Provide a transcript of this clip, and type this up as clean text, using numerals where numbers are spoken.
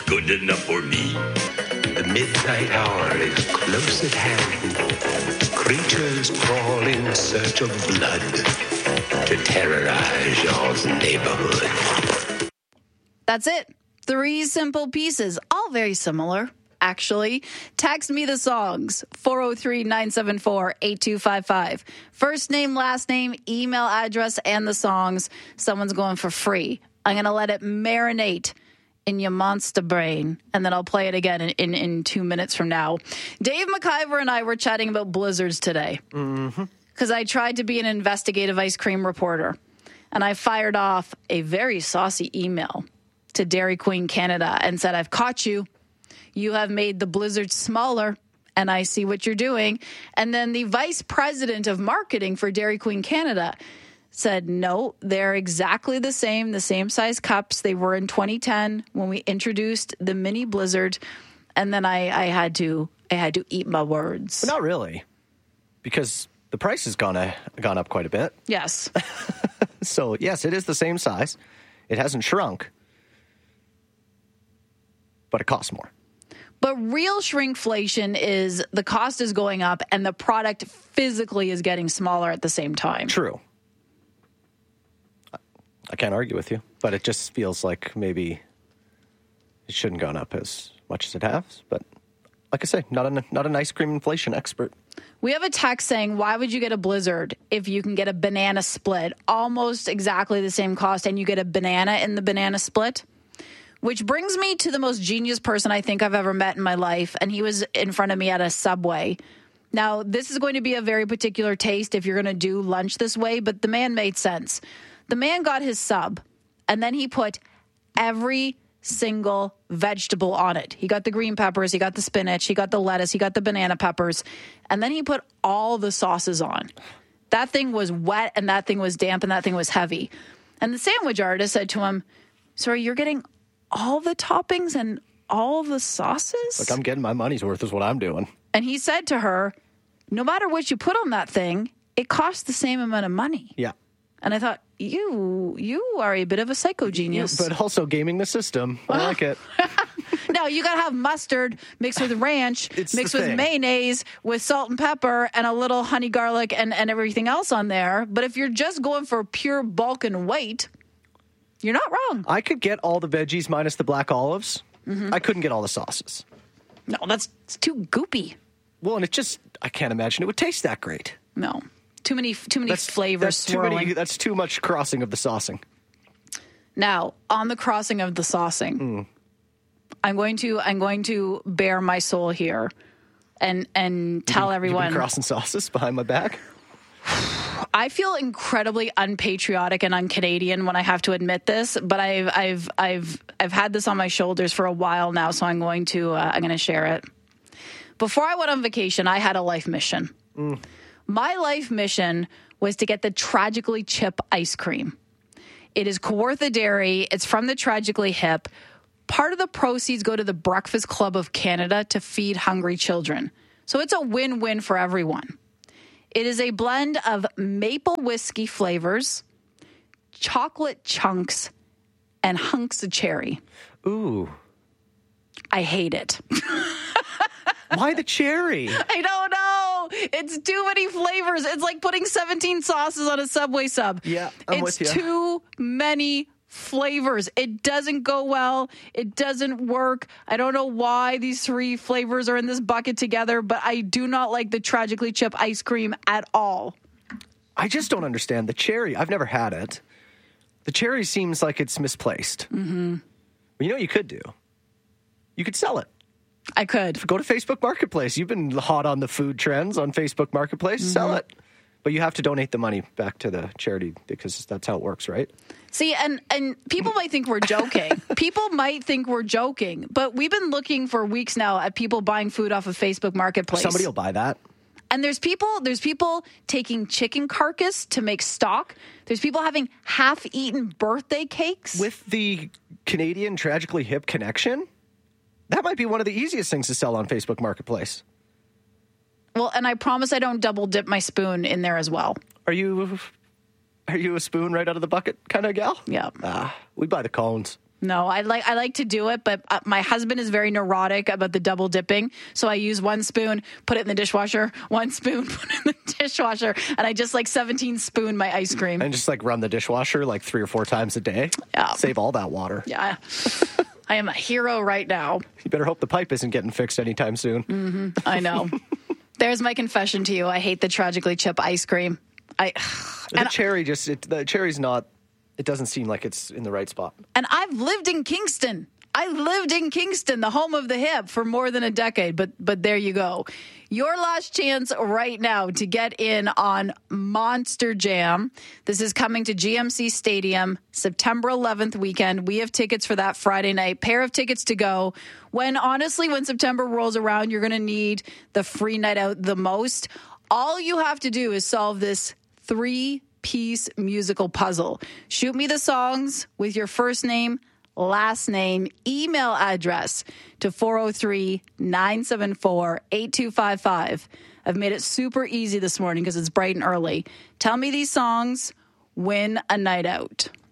good enough for me. The midnight hour is close at hand. Creatures crawl in search of blood to terrorize y'all's neighborhood. That's it. 3 simple pieces, all very similar, actually. Text me the songs, 403-974-8255. First name, last name, email address, and the songs. Someone's going for free. I'm going to let it marinate in your monster brain, and then I'll play it again in 2 minutes from now. Dave McIver and I were chatting about blizzards today because I tried to be an investigative ice cream reporter, and I fired off a very saucy email to Dairy Queen Canada and said, I've caught you. You have made the blizzard smaller, and I see what you're doing. And then the vice president of marketing for Dairy Queen Canada said, no, they're exactly the same size cups they were in 2010 when we introduced the mini blizzard. And then I had to eat my words. But not really, because the price has gone up quite a bit. Yes. So, yes, it is the same size. It hasn't shrunk, but it costs more. But real shrinkflation is the cost is going up and the product physically is getting smaller at the same time. True. I can't argue with you, but it just feels like maybe it shouldn't have gone up as much as it has. But like I say, not an ice cream inflation expert. We have a text saying, why would you get a blizzard if you can get a banana split? Almost exactly the same cost, and you get a banana in the banana split. Which brings me to the most genius person I think I've ever met in my life, and he was in front of me at a Subway. Now, this is going to be a very particular taste if you're going to do lunch this way, but the man made sense. The man got his sub, and then he put every single vegetable on it. He got the green peppers, he got the spinach, he got the lettuce, he got the banana peppers, and then he put all the sauces on. That thing was wet, and that thing was damp, and that thing was heavy. And the sandwich artist said to him, sorry, you're getting all the toppings and all the sauces? Like, I'm getting my money's worth is what I'm doing. And he said to her, no matter what you put on that thing, it costs the same amount of money. Yeah. And I thought, you are a bit of a psycho genius. But also gaming the system. I like it. No, you got to have mustard mixed with ranch, mixed with mayonnaise, with salt and pepper, and a little honey garlic and everything else on there. But if you're just going for pure bulk and weight, you're not wrong. I could get all the veggies minus the black olives. Mm-hmm. I couldn't get all the sauces. No, it's too goopy. Well, and I can't imagine it would taste that great. No. Too many flavors swirling. That's too much crossing of the saucing. Now, on the crossing of the saucing, I'm going to bare my soul here and tell everyone. You've been crossing sauces behind my back? I feel incredibly unpatriotic and un-Canadian when I have to admit this, but I've had this on my shoulders for a while now, so I'm going to share it. Before I went on vacation, I had a life mission. My life mission was to get the Tragically Chip ice cream. It is Kawartha Dairy. It's from the Tragically Hip. Part of the proceeds go to the Breakfast Club of Canada to feed hungry children. So it's a win-win for everyone. It is a blend of maple whiskey flavors, chocolate chunks, and hunks of cherry. Ooh. I hate it. Why the cherry? I don't know. It's too many flavors. It's like putting 17 sauces on a Subway sub. Yeah, I'm with you. It's too many flavors. It doesn't go well. It doesn't work. I don't know why these 3 flavors are in this bucket together, but I do not like the Tragically Chip ice cream at all. I just don't understand the cherry. I've never had it. The cherry seems like it's misplaced. Mm-hmm. Well, you know what you could do? You could sell it. I could. Go to Facebook Marketplace. You've been hot on the food trends on Facebook Marketplace. Mm-hmm. Sell it. But you have to donate the money back to the charity because that's how it works, right? See, and people might think we're joking. People might think we're joking. But we've been looking for weeks now at people buying food off of Facebook Marketplace. Somebody will buy that. And there's people taking chicken carcass to make stock. There's people having half-eaten birthday cakes. With the Canadian Tragically Hip connection, that might be one of the easiest things to sell on Facebook Marketplace. Well, and I promise I don't double dip my spoon in there as well. Are you a spoon right out of the bucket kind of gal? Yeah. We buy the cones. No, I like to do it, but my husband is very neurotic about the double dipping. So I use 1 spoon, put it in the dishwasher, 1 spoon, put it in the dishwasher, and I just 17 spoon my ice cream. And just run the dishwasher 3 or 4 times a day. Yeah. Save all that water. Yeah. I am a hero right now. You better hope the pipe isn't getting fixed anytime soon. Mm-hmm. I know. There's my confession to you. I hate the Tragically Chip ice cream. The cherry's not, it doesn't seem like it's in the right spot. And I've lived in Kingston. The home of the hip, for more than a decade. But there you go. Your last chance right now to get in on Monster Jam. This is coming to GMC Stadium, September 11th weekend. We have tickets for that Friday night. Pair of tickets to go. When September rolls around, you're going to need the free night out the most. All you have to do is solve this 3-piece musical puzzle. Shoot me the songs with your first name, last name, email address to 403-974-8255. I've made it super easy this morning because it's bright and early. Tell me these songs, win a night out.